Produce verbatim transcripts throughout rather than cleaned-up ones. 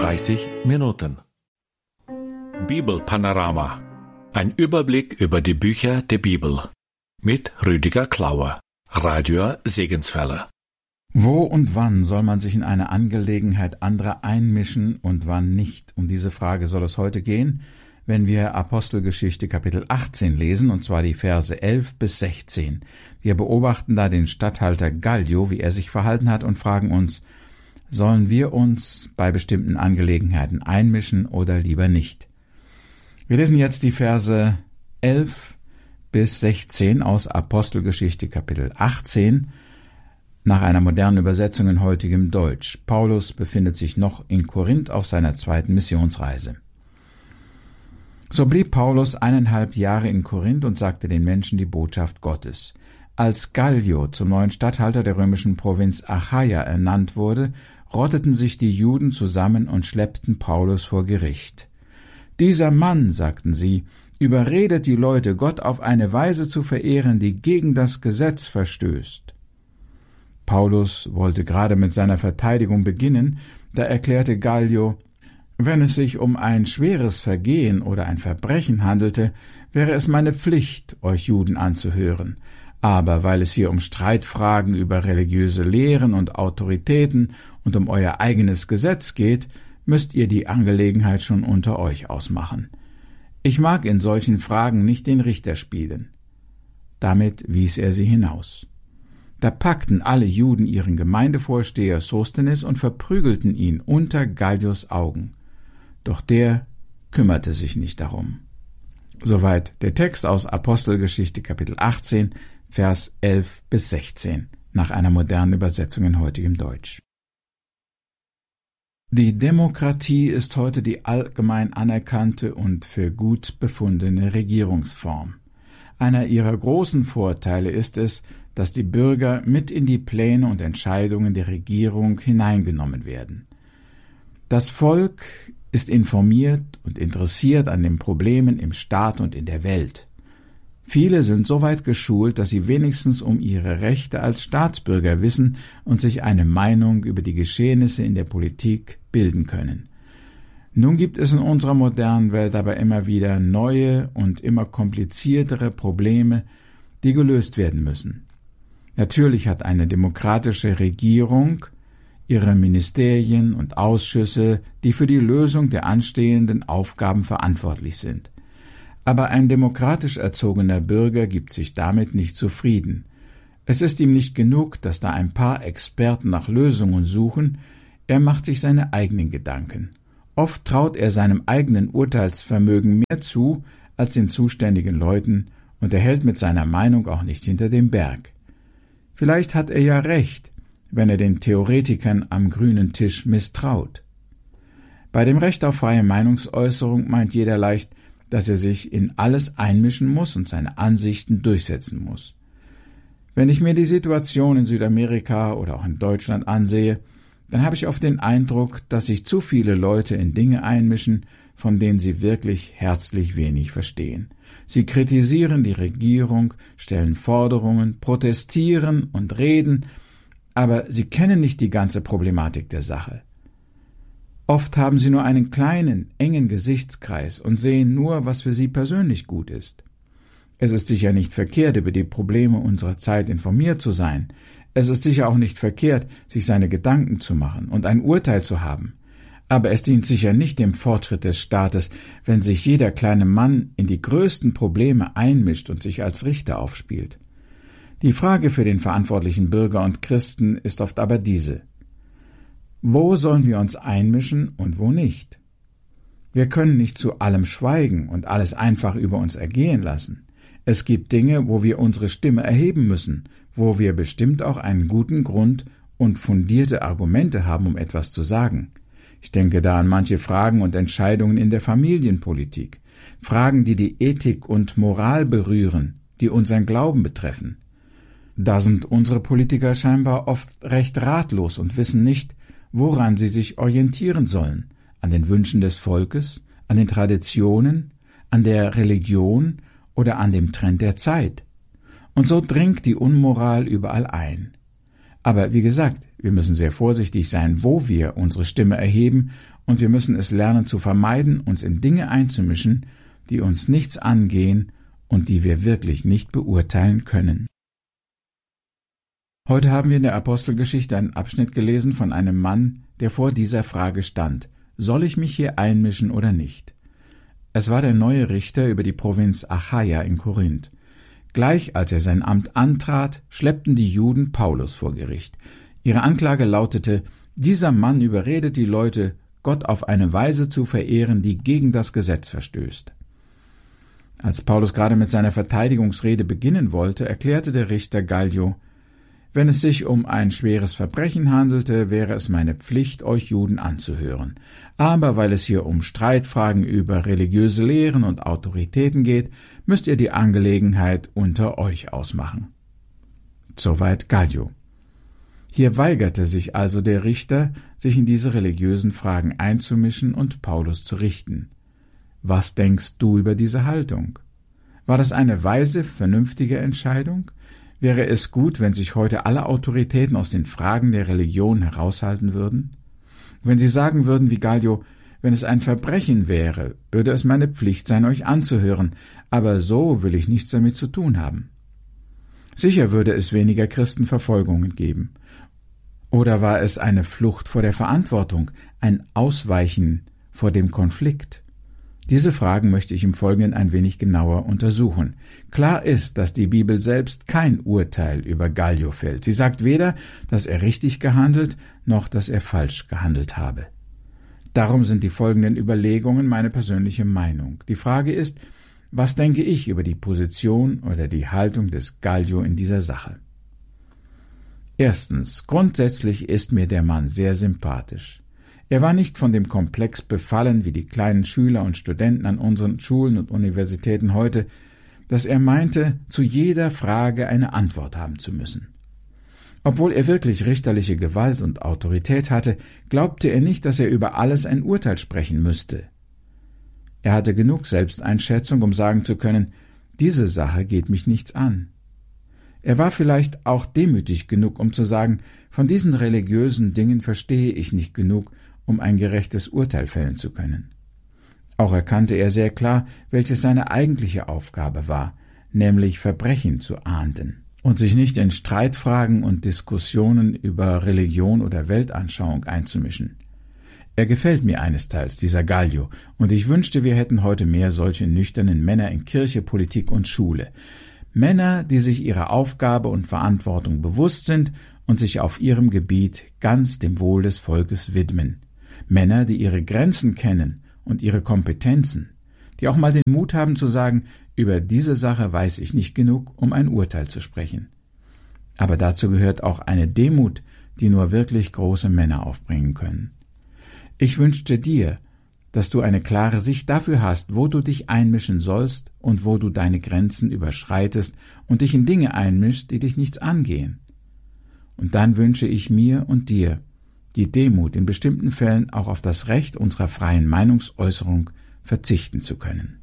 dreißig Minuten. Bibelpanorama. Ein Überblick über die Bücher der Bibel. Mit Rüdiger Klauer. Radio Segenswelle. Wo und wann soll man sich in eine Angelegenheit anderer einmischen und wann nicht? Um diese Frage soll es heute gehen, wenn wir Apostelgeschichte Kapitel achtzehn lesen, und zwar die Verse elf bis sechzehn. Wir beobachten da den Statthalter Gallio, wie er sich verhalten hat, und fragen uns, sollen wir uns bei bestimmten Angelegenheiten einmischen oder lieber nicht? Wir lesen jetzt die Verse elf bis sechzehn aus Apostelgeschichte Kapitel achtzehn, nach einer modernen Übersetzung in heutigem Deutsch. Paulus befindet sich noch in Korinth auf seiner zweiten Missionsreise. So blieb Paulus eineinhalb Jahre in Korinth und sagte den Menschen die Botschaft Gottes. Als Gallio zum neuen Statthalter der römischen Provinz Achaia ernannt wurde, rotteten sich die Juden zusammen und schleppten Paulus vor Gericht. »Dieser Mann«, sagten sie, »überredet die Leute, Gott auf eine Weise zu verehren, die gegen das Gesetz verstößt.« Paulus wollte gerade mit seiner Verteidigung beginnen, da erklärte Gallio, wenn es sich um ein schweres Vergehen oder ein Verbrechen handelte, wäre es meine Pflicht, euch Juden anzuhören. Aber weil es hier um Streitfragen über religiöse Lehren und Autoritäten und um euer eigenes Gesetz geht, müsst ihr die Angelegenheit schon unter euch ausmachen. Ich mag in solchen Fragen nicht den Richter spielen. Damit wies er sie hinaus. Da packten alle Juden ihren Gemeindevorsteher Sosthenes und verprügelten ihn unter Gallios Augen. Doch der kümmerte sich nicht darum. Soweit der Text aus Apostelgeschichte Kapitel achtzehn, Vers elf bis sechzehn, nach einer modernen Übersetzung in heutigem Deutsch. Die Demokratie ist heute die allgemein anerkannte und für gut befundene Regierungsform. Einer ihrer großen Vorteile ist es, dass die Bürger mit in die Pläne und Entscheidungen der Regierung hineingenommen werden. Das Volk ist informiert und interessiert an den Problemen im Staat und in der Welt. Viele sind so weit geschult, dass sie wenigstens um ihre Rechte als Staatsbürger wissen und sich eine Meinung über die Geschehnisse in der Politik bilden können. Nun gibt es in unserer modernen Welt aber immer wieder neue und immer kompliziertere Probleme, die gelöst werden müssen. Natürlich hat eine demokratische Regierung ihre Ministerien und Ausschüsse, die für die Lösung der anstehenden Aufgaben verantwortlich sind. Aber ein demokratisch erzogener Bürger gibt sich damit nicht zufrieden. Es ist ihm nicht genug, dass da ein paar Experten nach Lösungen suchen, er macht sich seine eigenen Gedanken. Oft traut er seinem eigenen Urteilsvermögen mehr zu als den zuständigen Leuten und er hält mit seiner Meinung auch nicht hinter dem Berg. Vielleicht hat er ja recht, wenn er den Theoretikern am grünen Tisch misstraut. Bei dem Recht auf freie Meinungsäußerung meint jeder leicht, dass er sich in alles einmischen muss und seine Ansichten durchsetzen muss. Wenn ich mir die Situation in Südamerika oder auch in Deutschland ansehe, dann habe ich oft den Eindruck, dass sich zu viele Leute in Dinge einmischen, von denen sie wirklich herzlich wenig verstehen. Sie kritisieren die Regierung, stellen Forderungen, protestieren und reden, aber sie kennen nicht die ganze Problematik der Sache. Oft haben sie nur einen kleinen, engen Gesichtskreis und sehen nur, was für sie persönlich gut ist. Es ist sicher nicht verkehrt, über die Probleme unserer Zeit informiert zu sein. Es ist sicher auch nicht verkehrt, sich seine Gedanken zu machen und ein Urteil zu haben. Aber es dient sicher nicht dem Fortschritt des Staates, wenn sich jeder kleine Mann in die größten Probleme einmischt und sich als Richter aufspielt. Die Frage für den verantwortlichen Bürger und Christen ist oft aber diese: Wo sollen wir uns einmischen und wo nicht? Wir können nicht zu allem schweigen und alles einfach über uns ergehen lassen. Es gibt Dinge, wo wir unsere Stimme erheben müssen, wo wir bestimmt auch einen guten Grund und fundierte Argumente haben, um etwas zu sagen. Ich denke da an manche Fragen und Entscheidungen in der Familienpolitik, Fragen, die die Ethik und Moral berühren, die unseren Glauben betreffen. Da sind unsere Politiker scheinbar oft recht ratlos und wissen nicht, woran sie sich orientieren sollen, an den Wünschen des Volkes, an den Traditionen, an der Religion oder an dem Trend der Zeit. Und so dringt die Unmoral überall ein. Aber wie gesagt, Wir müssen sehr vorsichtig sein, wo wir unsere Stimme erheben, und wir müssen es lernen zu vermeiden, uns in Dinge einzumischen, die uns nichts angehen und die wir wirklich nicht beurteilen können. Heute haben wir in der Apostelgeschichte einen Abschnitt gelesen von einem Mann, der vor dieser Frage stand: Soll ich mich hier einmischen oder nicht? Es war der neue Richter über die Provinz Achaia in Korinth. Gleich als er sein Amt antrat, schleppten die Juden Paulus vor Gericht. Ihre Anklage lautete: Dieser Mann überredet die Leute, Gott auf eine Weise zu verehren, die gegen das Gesetz verstößt. Als Paulus gerade mit seiner Verteidigungsrede beginnen wollte, erklärte der Richter Gallio: Wenn es sich um ein schweres Verbrechen handelte, wäre es meine Pflicht, euch Juden anzuhören. Aber weil es hier um Streitfragen über religiöse Lehren und Autoritäten geht, müsst ihr die Angelegenheit unter euch ausmachen. Soweit Gallio. Hier weigerte sich also der Richter, sich in diese religiösen Fragen einzumischen und Paulus zu richten. Was denkst du über diese Haltung? War das eine weise, vernünftige Entscheidung? Wäre es gut, wenn sich heute alle Autoritäten aus den Fragen der Religion heraushalten würden? Wenn sie sagen würden wie Gallio: Wenn es ein Verbrechen wäre, würde es meine Pflicht sein, euch anzuhören, aber so will ich nichts damit zu tun haben. Sicher würde es weniger Christenverfolgungen geben. Oder war es eine Flucht vor der Verantwortung, ein Ausweichen vor dem Konflikt? Diese Fragen möchte ich im Folgenden ein wenig genauer untersuchen. Klar ist, dass die Bibel selbst kein Urteil über Gallio fällt. Sie sagt weder, dass er richtig gehandelt, noch dass er falsch gehandelt habe. Darum sind die folgenden Überlegungen meine persönliche Meinung. Die Frage ist: Was denke ich über die Position oder die Haltung des Gallio in dieser Sache? Erstens, grundsätzlich ist mir der Mann sehr sympathisch. Er war nicht von dem Komplex befallen wie die kleinen Schüler und Studenten an unseren Schulen und Universitäten heute, dass er meinte, zu jeder Frage eine Antwort haben zu müssen. Obwohl er wirklich richterliche Gewalt und Autorität hatte, glaubte er nicht, dass er über alles ein Urteil sprechen müsste. Er hatte genug Selbsteinschätzung, um sagen zu können: Diese Sache geht mich nichts an. Er war vielleicht auch demütig genug, um zu sagen: Von diesen religiösen Dingen verstehe ich nicht genug, um ein gerechtes Urteil fällen zu können. Auch erkannte er sehr klar, welches seine eigentliche Aufgabe war, nämlich Verbrechen zu ahnden und sich nicht in Streitfragen und Diskussionen über Religion oder Weltanschauung einzumischen. Er gefällt mir einesteils, dieser Gallio, und ich wünschte, wir hätten heute mehr solche nüchternen Männer in Kirche, Politik und Schule. Männer, die sich ihrer Aufgabe und Verantwortung bewusst sind und sich auf ihrem Gebiet ganz dem Wohl des Volkes widmen. Männer, die ihre Grenzen kennen und ihre Kompetenzen, die auch mal den Mut haben zu sagen: Über diese Sache weiß ich nicht genug, um ein Urteil zu sprechen. Aber dazu gehört auch eine Demut, die nur wirklich große Männer aufbringen können. Ich wünschte dir, dass du eine klare Sicht dafür hast, wo du dich einmischen sollst und wo du deine Grenzen überschreitest und dich in Dinge einmischst, die dich nichts angehen. Und dann wünsche ich mir und dir die Demut, in bestimmten Fällen auch auf das Recht unserer freien Meinungsäußerung verzichten zu können.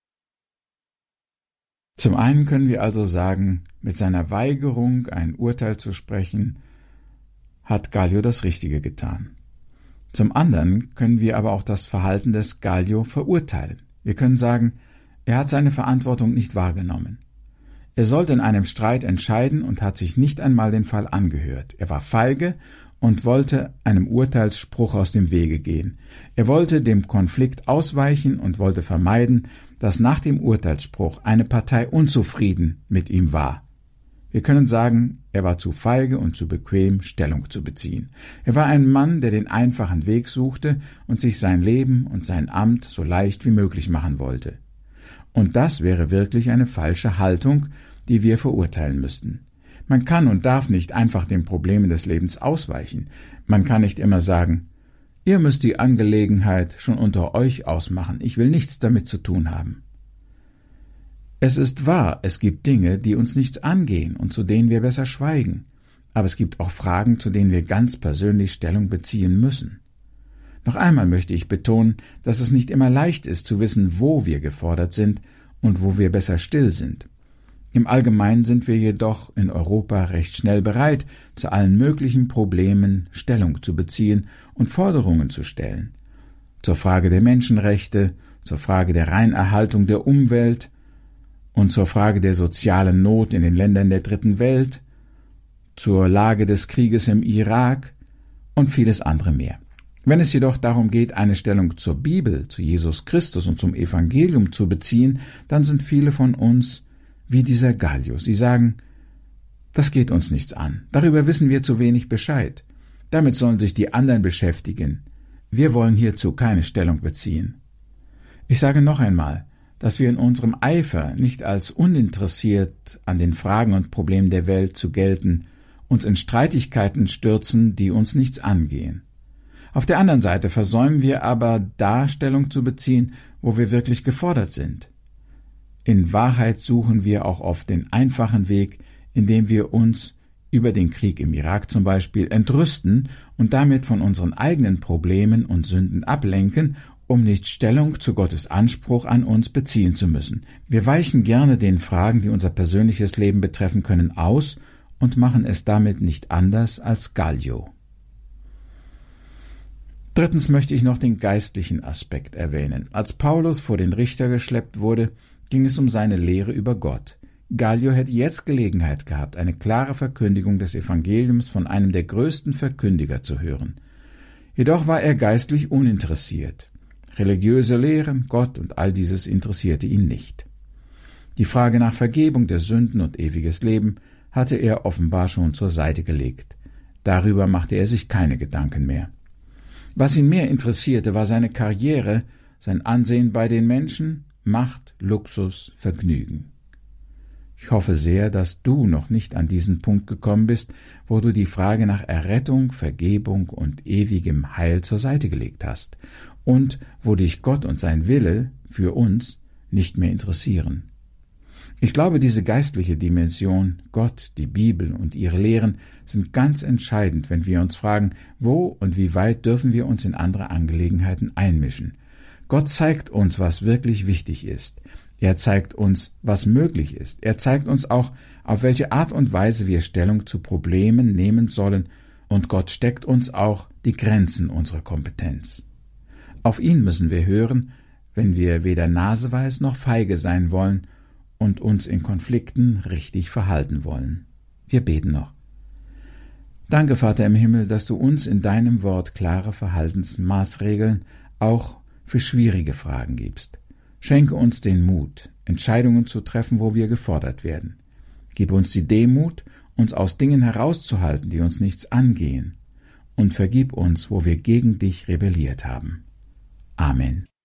Zum einen können wir also sagen, mit seiner Weigerung, ein Urteil zu sprechen, hat Gallio das Richtige getan. Zum anderen können wir aber auch das Verhalten des Gallio verurteilen. Wir können sagen, er hat seine Verantwortung nicht wahrgenommen. Er sollte in einem Streit entscheiden und hat sich nicht einmal den Fall angehört. Er war feige und wollte einem Urteilsspruch aus dem Wege gehen. Er wollte dem Konflikt ausweichen und wollte vermeiden, dass nach dem Urteilsspruch eine Partei unzufrieden mit ihm war. Wir können sagen, er war zu feige und zu bequem, Stellung zu beziehen. Er war ein Mann, der den einfachen Weg suchte und sich sein Leben und sein Amt so leicht wie möglich machen wollte. Und das wäre wirklich eine falsche Haltung, die wir verurteilen müssten. Man kann und darf nicht einfach den Problemen des Lebens ausweichen. Man kann nicht immer sagen: Ihr müsst die Angelegenheit schon unter euch ausmachen, ich will nichts damit zu tun haben. Es ist wahr, es gibt Dinge, die uns nichts angehen und zu denen wir besser schweigen, aber es gibt auch Fragen, zu denen wir ganz persönlich Stellung beziehen müssen. Noch einmal möchte ich betonen, dass es nicht immer leicht ist zu wissen, wo wir gefordert sind und wo wir besser still sind. Im Allgemeinen sind wir jedoch in Europa recht schnell bereit, zu allen möglichen Problemen Stellung zu beziehen und Forderungen zu stellen. Zur Frage der Menschenrechte, zur Frage der Reinerhaltung der Umwelt und zur Frage der sozialen Not in den Ländern der Dritten Welt, zur Lage des Krieges im Irak und vieles andere mehr. Wenn es jedoch darum geht, eine Stellung zur Bibel, zu Jesus Christus und zum Evangelium zu beziehen, dann sind viele von uns wie dieser Gallio. Sie sagen, das geht uns nichts an. Darüber wissen wir zu wenig Bescheid. Damit sollen sich die anderen beschäftigen. Wir wollen hierzu keine Stellung beziehen. Ich sage noch einmal, dass wir in unserem Eifer, nicht als uninteressiert an den Fragen und Problemen der Welt zu gelten, uns in Streitigkeiten stürzen, die uns nichts angehen. Auf der anderen Seite versäumen wir aber, da Stellung zu beziehen, wo wir wirklich gefordert sind. In Wahrheit suchen wir auch oft den einfachen Weg, indem wir uns über den Krieg im Irak zum Beispiel entrüsten und damit von unseren eigenen Problemen und Sünden ablenken, um nicht Stellung zu Gottes Anspruch an uns beziehen zu müssen. Wir weichen gerne den Fragen, die unser persönliches Leben betreffen können, aus und machen es damit nicht anders als Gallio. Drittens möchte ich noch den geistlichen Aspekt erwähnen. Als Paulus vor den Richter geschleppt wurde, ging es um seine Lehre über Gott. Gallio hätte jetzt Gelegenheit gehabt, eine klare Verkündigung des Evangeliums von einem der größten Verkündiger zu hören. Jedoch war er geistlich uninteressiert. Religiöse Lehren, Gott und all dieses interessierte ihn nicht. Die Frage nach Vergebung der Sünden und ewiges Leben hatte er offenbar schon zur Seite gelegt. Darüber machte er sich keine Gedanken mehr. Was ihn mehr interessierte, war seine Karriere, sein Ansehen bei den Menschen, Macht, Luxus, Vergnügen. Ich hoffe sehr, dass du noch nicht an diesen Punkt gekommen bist, wo du die Frage nach Errettung, Vergebung und ewigem Heil zur Seite gelegt hast und wo dich Gott und sein Wille für uns nicht mehr interessieren. Ich glaube, diese geistliche Dimension, Gott, die Bibel und ihre Lehren sind ganz entscheidend, wenn wir uns fragen, wo und wie weit dürfen wir uns in andere Angelegenheiten einmischen. Gott zeigt uns, was wirklich wichtig ist. Er zeigt uns, was möglich ist. Er zeigt uns auch, auf welche Art und Weise wir Stellung zu Problemen nehmen sollen, und Gott steckt uns auch die Grenzen unserer Kompetenz. Auf ihn müssen wir hören, wenn wir weder naseweis noch feige sein wollen und uns in Konflikten richtig verhalten wollen. Wir beten noch. Danke, Vater im Himmel, dass du uns in deinem Wort klare Verhaltensmaßregeln auch für schwierige Fragen gibst. Schenke uns den Mut, Entscheidungen zu treffen, wo wir gefordert werden. Gib uns die Demut, uns aus Dingen herauszuhalten, die uns nichts angehen, und vergib uns, wo wir gegen dich rebelliert haben. Amen.